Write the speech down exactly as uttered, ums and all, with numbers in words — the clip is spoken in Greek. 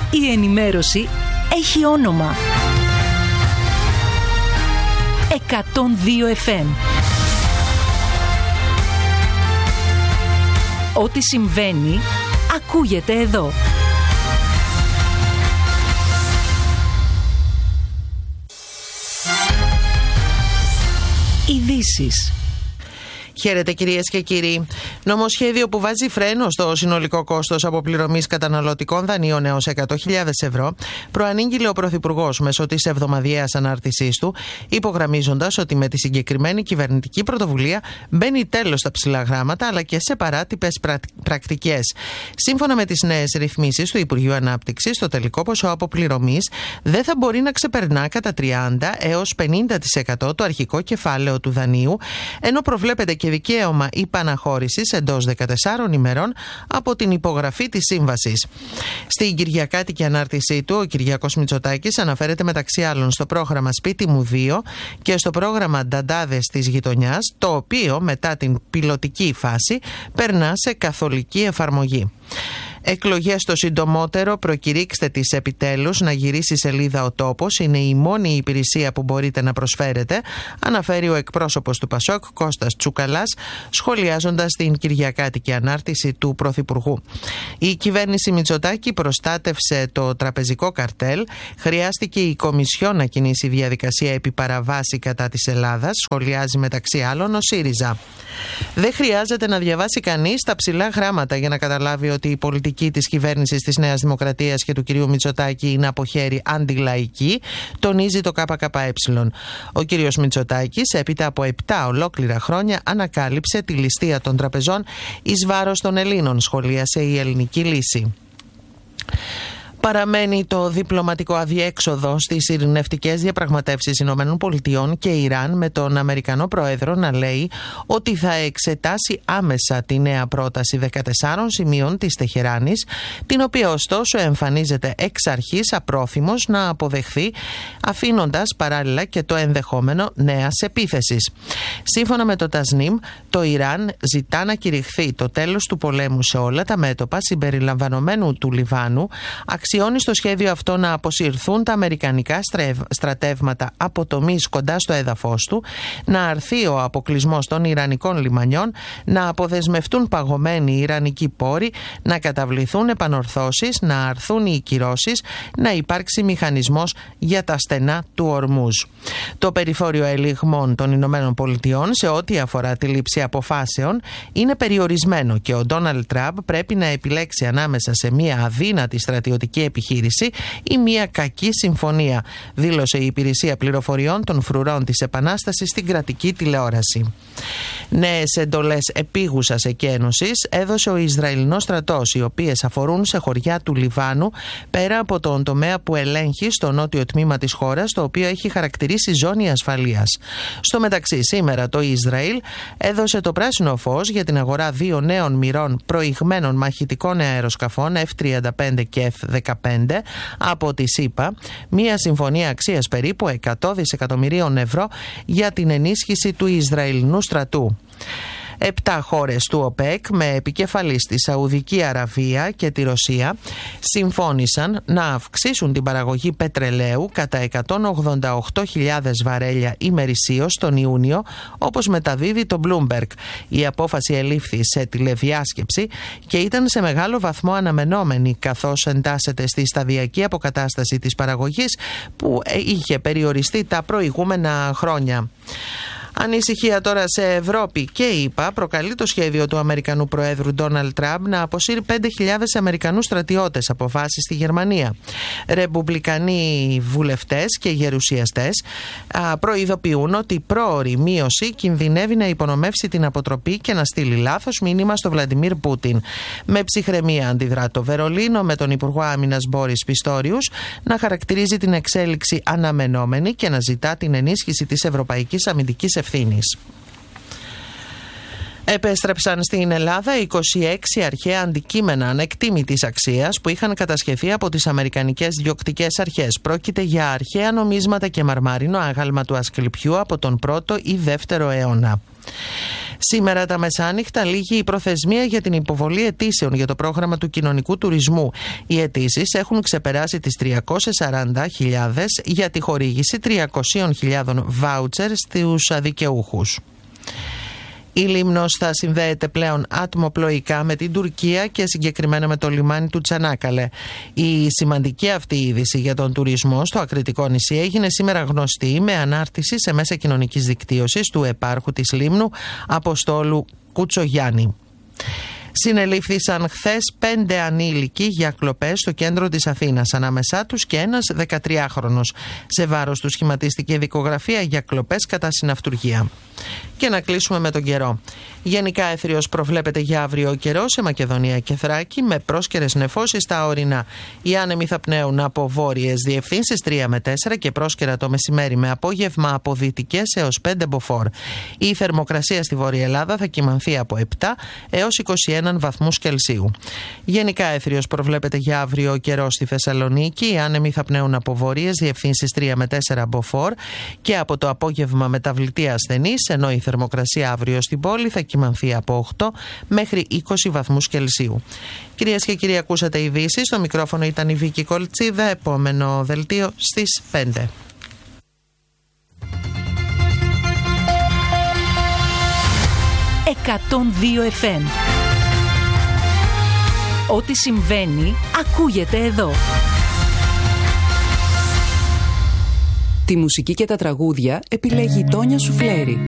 Η ενημέρωση έχει όνομα. εκατόν δύο εφ εμ. Ό,τι συμβαίνει, ακούγεται εδώ. Ειδήσεις. Χαίρετε κυρίες και κύριοι. Νομοσχέδιο που βάζει φρένο στο συνολικό κόστος αποπληρωμής καταναλωτικών δανείων έως εκατό χιλιάδες ευρώ προανήγγειλε ο Πρωθυπουργός μέσω της εβδομαδιαίας ανάρτησής του, υπογραμμίζοντας ότι με τη συγκεκριμένη κυβερνητική πρωτοβουλία μπαίνει τέλος στα ψηλά γράμματα αλλά και σε παράτυπες πρακτικές. Σύμφωνα με τις νέες ρυθμίσεις του Υπουργείου Ανάπτυξης, το τελικό ποσό αποπληρωμής δεν θα μπορεί να ξεπερνά κατά τριάντα έως πενήντα τοις εκατό το αρχικό κεφάλαιο του δανείου, ενώ προβλέπεται και δικαίωμα υπαναχώρησης εντός δεκατεσσάρων ημερών από την υπογραφή της σύμβασης. Στην κυριακάτικη ανάρτησή του, ο Κυριάκος Μητσοτάκης αναφέρεται μεταξύ άλλων στο πρόγραμμα Σπίτι μου δύο και στο πρόγραμμα Νταντάδες της Γειτονιάς, το οποίο μετά την πιλωτική φάση περνά σε καθολική εφαρμογή. Εκλογές το συντομότερο, προκηρύξτε τις επιτέλους, να γυρίσει σελίδα ο τόπος, είναι η μόνη υπηρεσία που μπορείτε να προσφέρετε, αναφέρει ο εκπρόσωπος του Πασόκ Κώστας Τσουκαλάς, σχολιάζοντας την κυριακάτικη ανάρτηση του Πρωθυπουργού. Η κυβέρνηση Μητσοτάκη προστάτευσε το τραπεζικό καρτέλ, χρειάστηκε η Κομισιόν να κινήσει διαδικασία επί παραβάση κατά της Ελλάδας, σχολιάζει μεταξύ άλλων ο ΣΥΡΙΖΑ. Δεν χρειάζεται να διαβάσει κανείς τα ψηλά γράμματα για να καταλάβει ότι η πολιτική της κυβέρνησης της Νέας Δημοκρατίας και του κυρίου Μητσοτάκη είναι από χέρι αντιλαϊκή, τονίζει το ΚΚΕ. Ο κύριος Μητσοτάκης, έπειτα από επτά ολόκληρα χρόνια, ανακάλυψε τη ληστεία των τραπεζών εις βάρος των Ελλήνων, σχολίασε η Ελληνική Λύση. Παραμένει το διπλωματικό αδιέξοδο στις ειρηνευτικές διαπραγματεύσεις ΗΠΑ και Ιράν, με τον Αμερικανό Πρόεδρο να λέει ότι θα εξετάσει άμεσα τη νέα πρόταση δεκατεσσάρων σημείων της Τεχεράνης, την οποία ωστόσο εμφανίζεται εξ αρχής απρόθυμος να αποδεχθεί, αφήνοντας παράλληλα και το ενδεχόμενο νέας επίθεσης. Σύμφωνα με το Τασνίμ, το Ιράν ζητά να κηρυχθεί το τέλος του πολέμου σε όλα τα μέτωπα, συμπεριλαμβανομένου του Λιβάνου, αξιώνει στο σχέδιο αυτό να αποσυρθούν τα αμερικανικά στρατεύματα από τομείς κοντά στο έδαφος του, να αρθεί ο αποκλεισμός των ιρανικών λιμανιών, να αποδεσμευτούν παγωμένοι ιρανικοί πόροι, να καταβληθούν επανορθώσεις, να αρθούν οι κυρώσεις, να υπάρξει μηχανισμός για τα στενά του Ορμούζ. Το περιθώριο ελιγμών των Ηνωμένων Πολιτειών σε ό,τι αφορά τη λήψη αποφάσεων είναι περιορισμένο και ο Ντόναλντ Τραμπ πρέπει να επιλέξει ανάμεσα σε μια αδύνατη στρατιωτική επιχείρηση ή μια κακή συμφωνία, δήλωσε η Υπηρεσία Πληροφοριών των Φρουρών της Επανάστασης στην κρατική τηλεόραση. Νέες εντολές επίγουσας εκένωσης έδωσε ο Ισραηλινός στρατός, οι οποίες αφορούν σε χωριά του Λιβάνου, πέρα από τον τομέα που ελέγχει στο νότιο τμήμα της χώρας, το οποίο έχει χαρακτηρίσει ζώνη ασφαλείας. Στο μεταξύ, σήμερα το Ισραήλ έδωσε το πράσινο φως για την αγορά δύο νέων μοιρών προηγμένων μαχητικών αεροσκαφών εφ τριάντα πέντε και εφ δεκαπέντε από τη ΣΥΠΑ, μια συμφωνία αξίας περίπου εκατό δισεκατομμυρίων ευρώ για την ενίσχυση του Ισραηλινού στρατού. Επτά χώρες του ΟΠΕΚ, με επικεφαλής τη Σαουδική Αραβία και τη Ρωσία, συμφώνησαν να αυξήσουν την παραγωγή πετρελαίου κατά εκατόν ογδόντα οκτώ χιλιάδες βαρέλια ημερησίως τον Ιούνιο, όπως μεταδίδει το Bloomberg. Η απόφαση ελήφθη σε τηλεδιάσκεψη και ήταν σε μεγάλο βαθμό αναμενόμενη, καθώς εντάσσεται στη σταδιακή αποκατάσταση της παραγωγής που είχε περιοριστεί τα προηγούμενα χρόνια. Ανησυχία τώρα σε Ευρώπη και ΗΠΑ προκαλεί το σχέδιο του Αμερικανού Προέδρου Ντόναλντ Τραμπ να αποσύρει πέντε χιλιάδες Αμερικανούς στρατιώτες από βάσεις στη Γερμανία. Ρεπουμπλικανοί βουλευτές και γερουσιαστές προειδοποιούν ότι η πρόωρη μείωση κινδυνεύει να υπονομεύσει την αποτροπή και να στείλει λάθος μήνυμα στο Βλαντιμίρ Πούτιν. Με ψυχραιμία αντιδρά το Βερολίνο, με τον Υπουργό Άμυνας Μπόρις Πιστόριους να χαρακτηρίζει την εξέλιξη αναμενόμενη και να ζητά την ενίσχυση της ευρωπαϊκής αμυντικής ευθύνης. Επέστρεψαν στην Ελλάδα είκοσι έξι αρχαία αντικείμενα ανεκτήμητης αξίας που είχαν κατασχεθεί από τις αμερικανικές διοκτικές αρχές. Πρόκειται για αρχαία νομίσματα και μαρμάρινο άγαλμα του Ασκληπιού από τον πρώτο ή δεύτερο αιώνα. Σήμερα τα μεσάνυχτα λήγει η προθεσμία για την υποβολή αιτήσεων για το πρόγραμμα του κοινωνικού τουρισμού. Οι αιτήσεις έχουν ξεπεράσει τις τριακόσιες σαράντα χιλιάδες για τη χορήγηση τριακόσιες χιλιάδες βάουτσερ στους δικαιούχους. Η Λίμνος θα συνδέεται πλέον ατμοπλοϊκά με την Τουρκία και συγκεκριμένα με το λιμάνι του Τσανάκαλε. Η σημαντική αυτή είδηση για τον τουρισμό στο Ακριτικό νησί έγινε σήμερα γνωστή με ανάρτηση σε μέσα κοινωνικής δικτύωσης του επάρχου της Λίμνου, Αποστόλου Κουτσογιάννη. Συνελήφθησαν χθες πέντε ανήλικοι για κλοπές στο κέντρο της Αθήνας, ανάμεσά τους και ένας δεκατριάχρονος. Σε βάρος του σχηματίστηκε δικογραφία για κλοπές κατά συναυτουργία. Και να κλείσουμε με τον καιρό. Γενικά έθριος προβλέπεται για αύριο καιρό σε Μακεδονία και Θράκη με πρόσκαιρες νεφώσεις στα ορεινά. Οι άνεμοι θα πνέουν από βόρειες διευθύνσεις τρία με τέσσερα και πρόσκαιρα το μεσημέρι με απόγευμα από δυτικές έως πέντε μποφόρ. Η θερμοκρασία στη Βόρεια Ελλάδα θα κυμανθεί από επτά έως είκοσι ένα βαθμούς Κελσίου. Γενικά έθριος προβλέπεται για αύριο καιρό στη Θεσσαλονίκη. Οι άνεμοι θα πνέουν από βόρειες διευθύνσεις τρία με τέσσερα μποφόρ και από το απόγευμα μεταβλητή ασθενής, ενώ η θερμοκρασία αύριο στην πόλη θα κυμανθεί από οκτώ μέχρι είκοσι βαθμούς Κελσίου. Κυρίες και κύριοι, ακούσατε ειδήσεις. Στο μικρόφωνο ήταν η Βίκη Κολτσίδα. Επόμενο δελτίο στις πέντε. εκατόν δύο εφ εμ. Ό,τι συμβαίνει ακούγεται εδώ. Τη μουσική και τα τραγούδια επιλέγει η Τόνια Σουφλέρη.